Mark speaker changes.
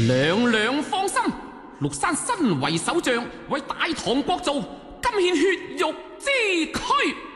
Speaker 1: 娘娘放心，陸山身為首將，為大唐國祚，今獻血肉之軀。